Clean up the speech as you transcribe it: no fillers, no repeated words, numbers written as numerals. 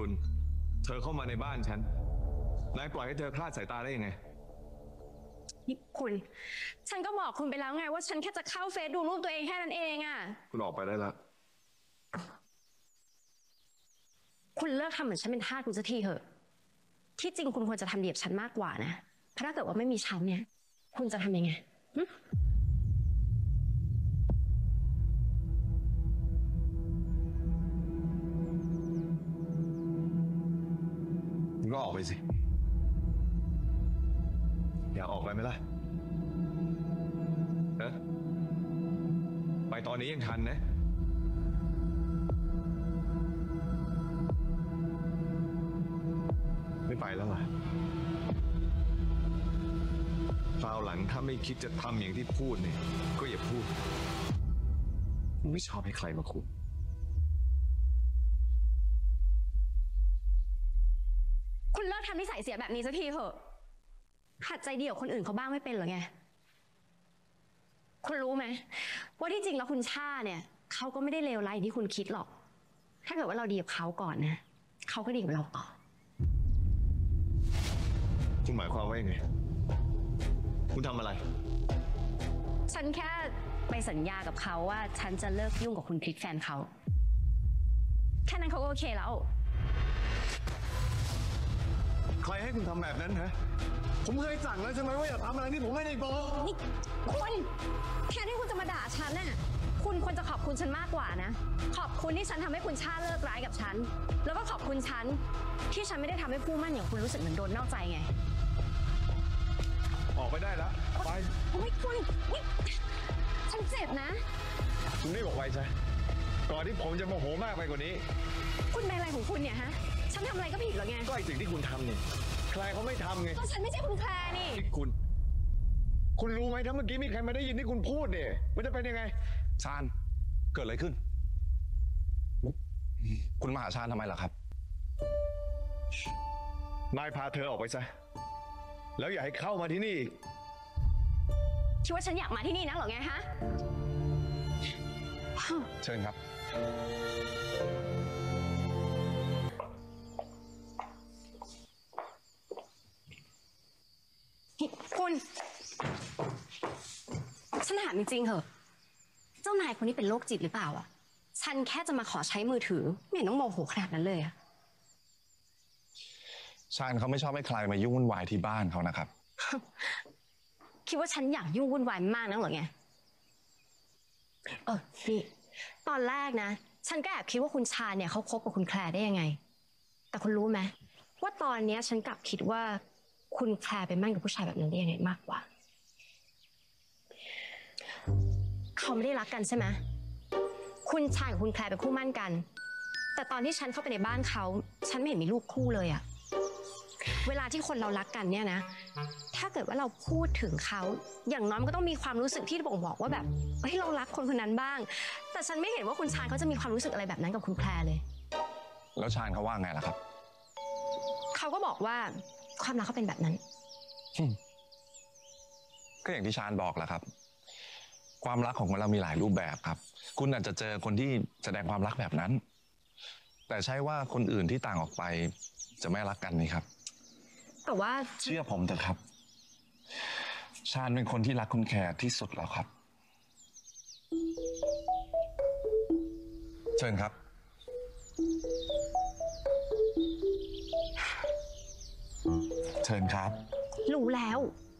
จุนเธอเข้ามาในบ้านฉันนายปล่อยให้เธอคลาดสายตาได้ยังไงนี่คุณฉันก็บอกคุณไปแล้วไงว่าฉันแค่จะเข้าเฟซดูรูปตัวเองแค่นั้นเองอะคุณออกไปได้แล้วคุณเลิกทำเหมือนฉันเป็นทาสคุณสักทีเถอะที่จริงคุณควรจะทำดีกับฉันมากกว่านะเพราะถ้าเกิดว่าไม่มีฉันเนี่ยคุณจะทำยังไงคุณก็ออกไปสิอยากออกไปไหมล่ะไปตอนนี้ยังทันนะไม่ไปแล้วล่ะคราวหลังถ้าไม่คิดจะทำอย่างที่พูดเนี่ยก็อย่าพูดไม่ชอบให้ใครมาคุยคุณเลิกทำนิสัยเสียแบบนี้สักทีเถอะหัดใจดีกับคนอื่นเขาบ้างไม่เป็นเหรอไงคุณรู้ไหมว่าที่จริงแล้วคุณชาเนี่ยเขาก็ไม่ได้เลวร้ายอย่างที่คุณคิดหรอกถ้าเกิดว่าเราดีกับเขาก่อนนะเขาก็ดีกับเราต่อคุณหมายความว่ายังไงคุณทำอะไรฉันแค่ไปสัญญากับเขาว่าฉันจะเลิกยุ่งกับคุณคลิกแฟนเขาแค่นั้นเขาก็โอเคแล้วใครให้คุณทำแบบนั้นฮะผมเคยสั่งแล้วใช่ไหมว่าอย่าทำอะไรที่ผมไม่ได้บอกนี่คุณแทนที่คุณจะมาด่าฉันน่ะคุณควรจะขอบคุณฉันมากกว่านะขอบคุณที่ฉันทำให้คุณชาเลิกร้ายกับฉันแล้วก็ขอบคุณฉันที่ฉันไม่ได้ทำให้คู่มั่นอย่างคุณรู้สึกเหมือนโดนนอกใจไงออกไปได้แล้วไปไม่คุณนี่ฉันเจ็บนะคุณรีบออกไปใช่ก่อนที่ผมจะโมโหมากไปกว่านี้คุณเป็นอะไรของคุณเนี่ยฮะฉันทำอะไรก็ผิดหรอไงก็ไอสิ่งที่คุณทำเนี่ยใครเขาไม่ทำไงก็ฉันไม่ใช่คุณแคลนี่คุณรู้ไหมถ้าเมื่อกี้มีใครมาได้ยินที่คุณพูดเนี่ยมันจะเป็นยังไงชาญเกิดอะไรขึ้นคุณมาหาชาญทำไมล่ะครับนายพาเธอออกไปซะแล้วอย่าให้เข้ามาที่นี่อีกคิดว่าฉันอยากมาที่นี่นะหรอไงฮะเชิญครับคุณฉันถามจริงๆเหอะเจ้านายคนนี้เป็นโรคจิตหรือเปล่าอ่ะฉันแค่จะมาขอใช้มือถือไม่เห็นต้องโมโหขนาดนั้นเลยอ่ะชาญเขาไม่ชอบให้ใครมายุ่งวุ่นวายที่บ้านเขานะครับคิดว่าฉันอยากยุ่งวุ่นวายมากนักเหรอไงนี่ตอนแรกนะฉันก็แอบคิดว่าคุณชาเนี่ยเขาคบกับคุณแคลร์ได้ยังไงแต่คุณรู้ไหมว่าตอนนี้ฉันกลับคิดว่าคุณแคลร์ไปมั่นกับผู้ชายแบบนั้นได้ยังไงมากกว่าเขาไม่ได้รักกันใช่ไหมคุณชายกับคุณแคลร์เป็นคู่มั่นกันแต่ตอนที่ฉันเข้าไปในบ้านเขาฉันไม่เห็นมีรูปคู่เลยอะเวลาที่คนเรารักกันเนี่ยนะถ้าเกิดว่าเราพูดถึงเขาอย่างน้อยมันก็ต้องมีความรู้สึกที่บ่งบอกว่าแบบเฮ้ยเรารักคนคนนั้นบ้างแต่ฉันไม่เห็นว่าคุณชายเขาจะมีความรู้สึกอะไรแบบนั้นกับคุณแคลร์เลยแล้วชาญเขาว่าไงล่ะครับเขาก็บอกว่าความรักเขาเป็นแบบนั้นก็อย่างที่ชาญบอกแหละครับความรักของเรามีหลายรูปแบบครับคุณอาจจะเจอคนที่แสดงความรักแบบนั้นแต่ใช่ว่าคนอื่นที่ต่างออกไปจะไม่รักกันนี่ครับแต่ว่าเชื่อผมเถอะครับชาญเป็นคนที่รักคุณแคร์ที่สุดแล้วครับเชิญครับเชิญครับรู้แล้ว